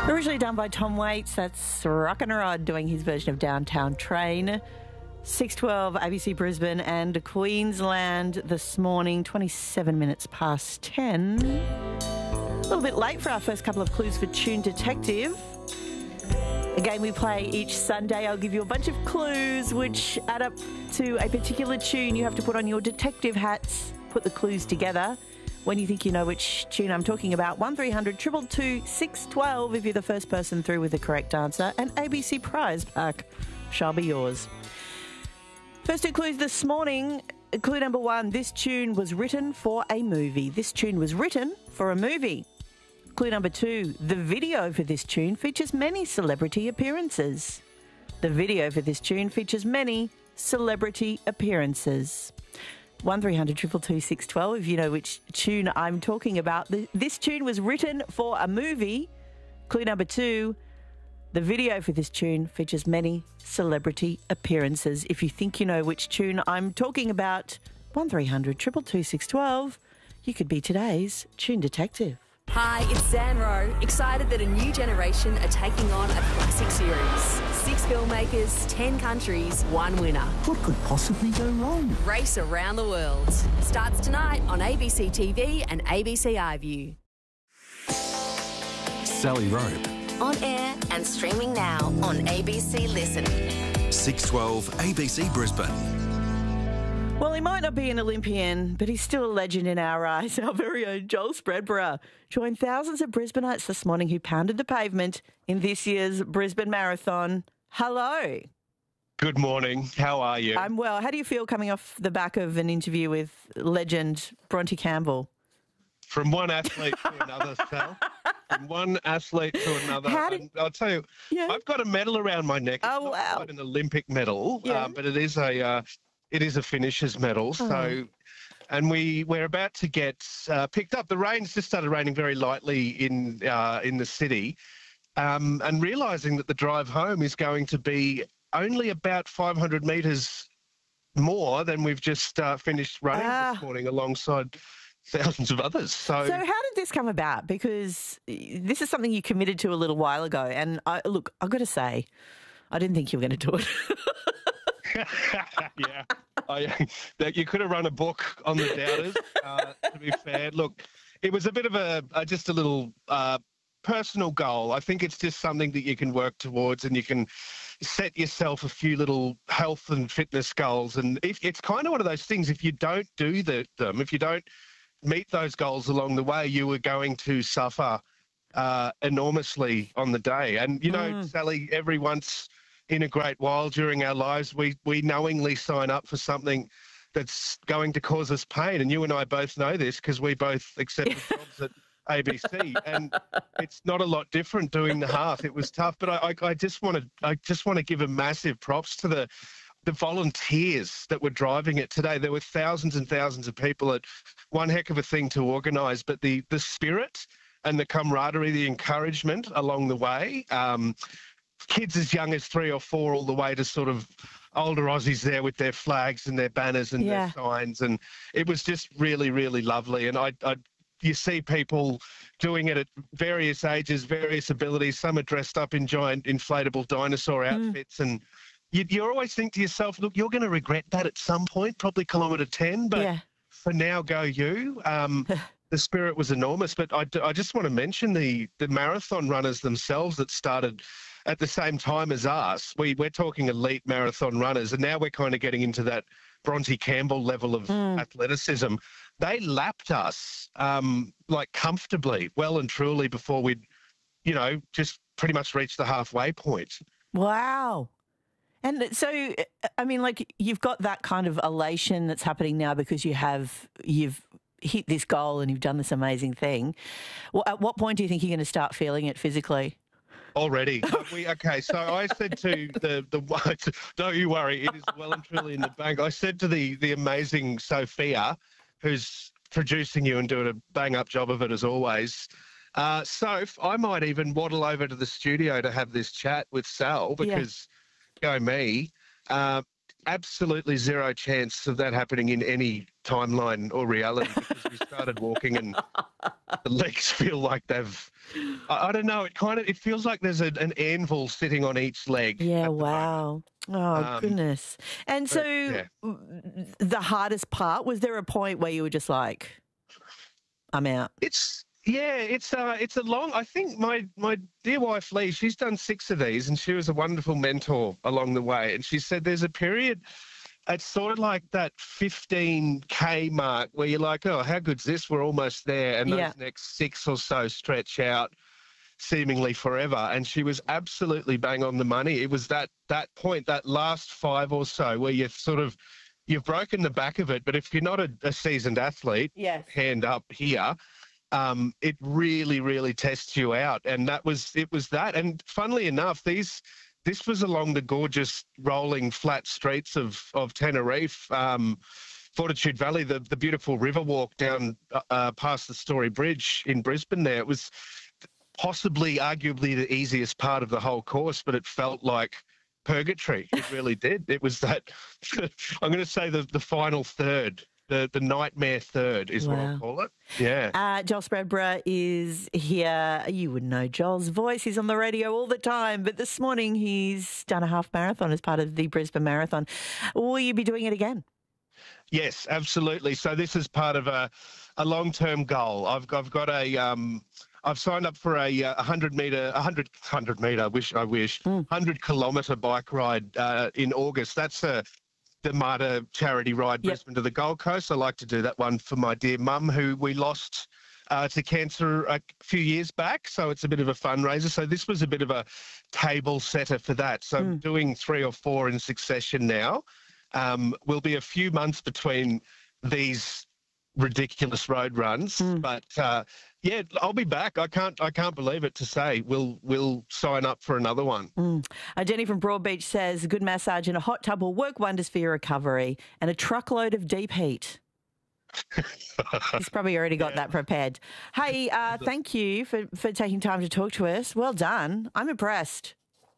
Originally done by Tom Waits, that's Rockin' Rod doing his version of Downtown Train. 6:12 ABC Brisbane and Queensland this morning, 27 minutes past 10. A little bit late for our first couple of clues for Tune Detective. A game we play each Sunday. I'll give you a bunch of clues which add up to a particular tune. You have to put on your detective hats, put the clues together. When you think you know which tune I'm talking about, 1300 222 612 if you're the first person through with the correct answer. An ABC prize pack shall be yours. First two clues this morning. Clue number one, this tune was written for a movie. This tune was written for a movie. Clue number two, the video for this tune features many celebrity appearances. The video for this tune features many celebrity appearances. 1300 222 612 if you know which tune I'm talking about. This tune was written for a movie. Clue number two, the video for this tune features many celebrity appearances. If you think you know which tune I'm talking about, 1300 222 612, you could be today's Tune Detective. Hi, it's Zan Rowe, excited that a new generation are taking on a classic series. 6 filmmakers, 10 countries, 1 winner. What could possibly go wrong? Race around the world. Starts tonight on ABC TV and ABC iView. Sally Rope. On air and streaming now on ABC Listen. 612 ABC Brisbane. Well, he might not be an Olympian, but he's still a legend in our eyes. Our very own Joel Spreadborough joined thousands of Brisbaneites this morning who pounded the pavement in this year's Brisbane Marathon. Hello. Good morning. How are you? I'm well. How do you feel coming off the back of an interview with legend Bronte Campbell? From one athlete to another, Sal. From one athlete to another. And I'll tell you, I've got a medal around my neck. It's not quite an Olympic medal, but it is a finisher's medal. So, and we're about to get picked up. The rain's just started raining very lightly in the city, and realising that the drive home is going to be only about 500 metres more than we've just finished running this morning alongside thousands of others. So how did this come about? Because this is something you committed to a little while ago. And I've got to say, I didn't think you were going to do it. Yeah, you could have run a book on the doubters, to be fair. Look, it was a bit of just a little personal goal. I think it's just something that you can work towards, and you can set yourself a few little health and fitness goals. And it's kind of one of those things, if you don't do them, if you don't meet those goals along the way, you are going to suffer enormously on the day. And, you know, Sally, every once in a great while during our lives, we knowingly sign up for something that's going to cause us pain. And you and I both know this because we both accepted jobs at ABC, and it's not a lot different doing the half. It was tough, but I just want to give a massive props to the volunteers that were driving it today. There were thousands and thousands of people. At one heck of a thing to organise, but the spirit and the camaraderie, the encouragement along the way. Kids as young as 3 or 4 all the way to sort of older Aussies there with their flags and their banners and their signs. And it was just really, really lovely. And you see people doing it at various ages, various abilities. Some are dressed up in giant inflatable dinosaur outfits. And you always think to yourself, look, you're going to regret that at some point, probably kilometre 10. But for now, go you. The spirit was enormous. But I just want to mention the marathon runners themselves that started at the same time as us. We're talking elite marathon runners, and now we're kind of getting into that Bronte Campbell level of athleticism. They lapped us like comfortably, well and truly, before we'd, just pretty much reached the halfway point. Wow. And so, I mean, like, you've got that kind of elation that's happening now because you've hit this goal and you've done this amazing thing. Well, at what point do you think you're going to start feeling it physically? Already. So I said to the don't you worry, it is well and truly in the bank. I said to the amazing Sophia, who's producing you and doing a bang-up job of it as always, Soph, I might even waddle over to the studio to have this chat with Sal because, go me, absolutely zero chance of that happening in any timeline or reality because we started walking and the legs feel like they've, I don't know, it feels like there's an anvil sitting on each leg. Yeah, at the wow. Oh, goodness. And so the hardest part, was there a point where you were just like, I'm out? It's a long, I think my dear wife Lee, she's done 6 of these and she was a wonderful mentor along the way. And she said there's a period, it's sort of like that 15K mark where you're like, oh, how good's this? We're almost there. And those next 6 or so stretch out seemingly forever. And she was absolutely bang on the money. It was that point, that last 5 or so where you've broken the back of it. But if you're not a seasoned athlete, hand up here, it really, really tests you out. And it was that. And funnily enough, this was along the gorgeous rolling flat streets of Tenerife, Fortitude Valley, the beautiful river walk down past the Story Bridge in Brisbane there. It was possibly, arguably the easiest part of the whole course, but it felt like purgatory. It really did. It was that, I'm going to say the final third. The nightmare third is what I'll call it. Yeah. Joel Spreadborough is here. You would know Joel's voice. He's on the radio all the time. But this morning he's done a half marathon as part of the Brisbane Marathon. Will you be doing it again? Yes, absolutely. So this is part of a long-term goal. I've got I've signed up for a 100-kilometre bike ride in August. That's the Marta charity ride, Brisbane to the Gold Coast. I like to do that one for my dear mum, who we lost to cancer a few years back. So it's a bit of a fundraiser. So this was a bit of a table setter for that. So I'm doing 3 or 4 in succession now. Will be a few months between these ridiculous road runs, but I'll be back. I can't believe it to say we'll sign up for another one. Jenny from Broadbeach says, good massage in a hot tub will work wonders for your recovery, and a truckload of deep heat. He's probably already got that prepared. Hey, thank you for taking time to talk to us. Well done. I'm impressed.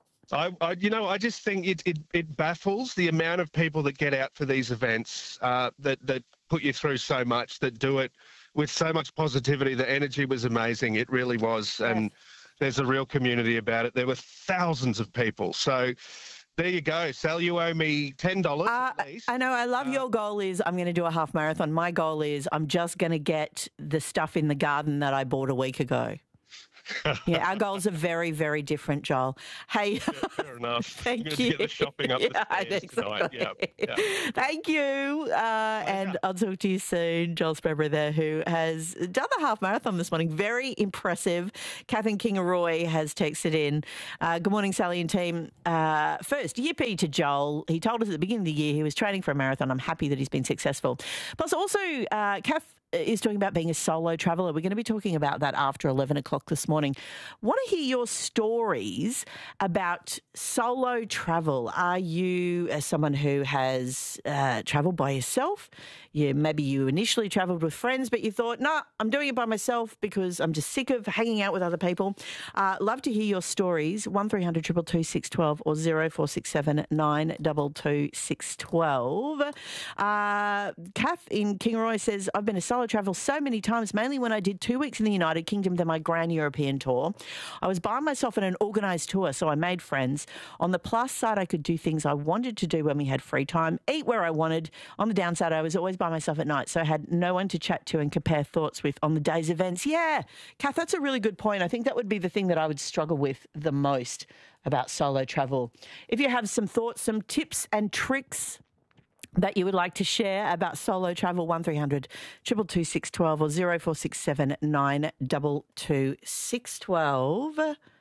I just think it baffles the amount of people that get out for these events that put you through so much, that do it with so much positivity. The energy was amazing. It really was. And there's a real community about it. There were thousands of people. So there you go. Sal, you owe me $10 at least. I know. I love your goal is I'm going to do a half marathon. My goal is I'm just going to get the stuff in the garden that I bought a week ago. Yeah, our goals are very, very different, Joel. Hey, fair enough. Thank you. Get the shopping up the stairs tonight. Yeah. Thank you. And I'll talk to you soon. Joel Spreadborough there, who has done the half marathon this morning. Very impressive. Catherine Kingaroy has texted in. Good morning, Sally and team. First, yippee to Joel. He told us at the beginning of the year he was training for a marathon. I'm happy that he's been successful. Plus, also, Kath is talking about being a solo traveller. We're going to be talking about that after 11 o'clock this morning. Want to hear your stories about solo travel. Are you someone who has travelled by yourself? Maybe you initially travelled with friends, but you thought, no, I'm doing it by myself because I'm just sick of hanging out with other people. Love to hear your stories. 1300 222 612 or 0467 922 612. Kath in Kingaroy says, I've been a solo travel so many times, mainly when I did 2 weeks in the United Kingdom, then my Grand European tour. I was by myself on an organised tour, so I made friends. On the plus side, I could do things I wanted to do when we had free time, eat where I wanted. On the downside, I was always by myself at night, so I had no one to chat to and compare thoughts with on the day's events. Yeah, Kath, that's a really good point. I think that would be the thing that I would struggle with the most about solo travel. If you have some thoughts, some tips and tricks that you would like to share about solo travel, 1300 222 612 or 0467 922 612.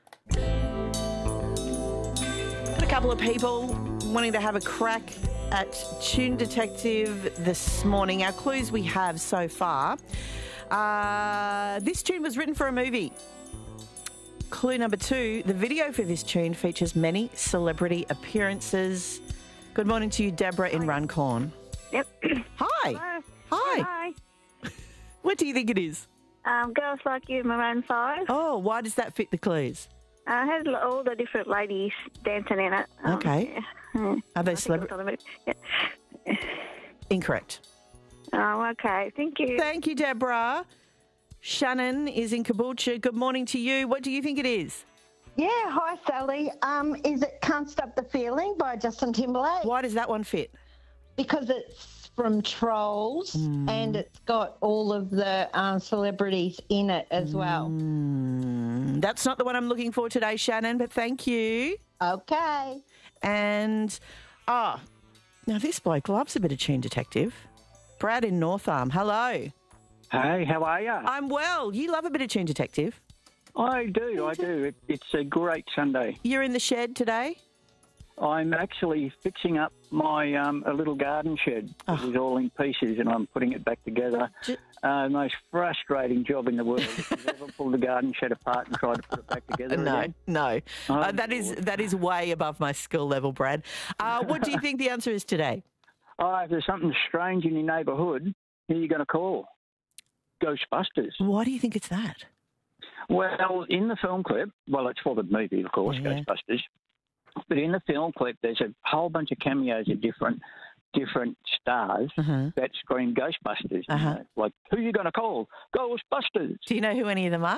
Got a couple of people wanting to have a crack at Tune Detective this morning. Our clues we have so far. This tune was written for a movie. Clue number 2, the video for this tune features many celebrity appearances. Good morning to you, Deborah in Runcorn. Yep. Hi. Hello. Hi. What do you think it is? Girls Like You, Maroon 5. Oh, why does that fit the clues? I had all the different ladies dancing in it. Okay. Yeah. Are they I think it was celebrities? on the movie. Incorrect. Oh, okay. Thank you. Thank you, Deborah. Shannon is in Caboolture. Good morning to you. What do you think it is? Yeah, hi Sally. Is it Can't Stop the Feeling by Justin Timberlake? Why does that one fit? Because it's from Trolls and it's got all of the celebrities in it as well. That's not the one I'm looking for today, Shannon, but thank you. Okay. And, now this bloke loves a bit of Tune Detective. Brad in North Arm, hello. Hey, how are you? I'm well. You love a bit of Tune Detective. I do. It's a great Sunday. You're in the shed today? I'm actually fixing up my a little garden shed. It was all in pieces and I'm putting it back together. Most frustrating job in the world. If you've ever pulled a garden shed apart and tried to put it back together again? No. Oh, that is way above my skill level, Brad. What do you think the answer is today? If there's something strange in your neighbourhood, who are you going to call? Ghostbusters. Why do you think it's that? Well, in the film clip, it's for the movie, of course, Ghostbusters. But in the film clip, there's a whole bunch of cameos of different stars that scream Ghostbusters. You know, like, who are you going to call? Ghostbusters. Do you know who any of them are?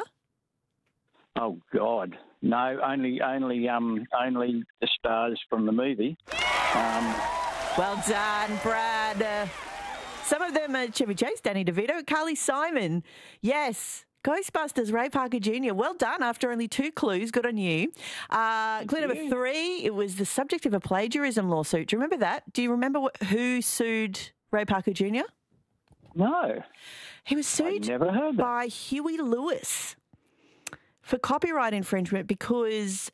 Oh God, no, only the stars from the movie. Well done, Brad. Some of them are Chevy Chase, Danny DeVito, Carly Simon. Yes. Ghostbusters, Ray Parker Jr. Well done after only 2 clues. Good on you. Clue number 3, it was the subject of a plagiarism lawsuit. Do you remember that? Do you remember who sued Ray Parker Jr.? No. He was sued by Huey Lewis for copyright infringement because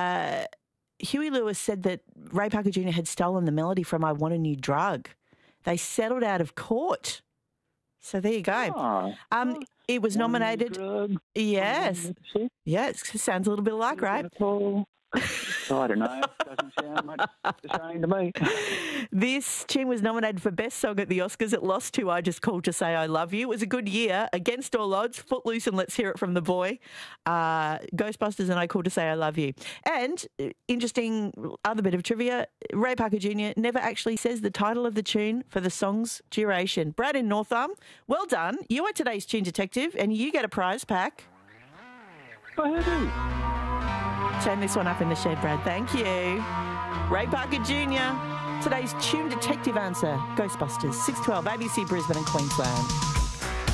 Huey Lewis said that Ray Parker Jr. had stolen the melody from I Want a New Drug. They settled out of court. So there you go. It was nominated. Yes. Yes, sounds a little bit alike, right? I don't know. Doesn't sound much the same to me. This tune was nominated for Best Song at the Oscars. It lost to I Just Called to Say I Love You. It was a good year. Against All Odds, Footloose and Let's Hear It From the Boy. Ghostbusters and I Called to Say I Love You. And interesting other bit of trivia, Ray Parker Jr. never actually says the title of the tune for the song's duration. Brad in North Arm, well done. You are today's Tune Detective and you get a prize pack. Turn this one up in the shed, Brad. Thank you. Ray Parker Jr. Today's Tune Detective answer, Ghostbusters, 612 ABC Brisbane and Queensland.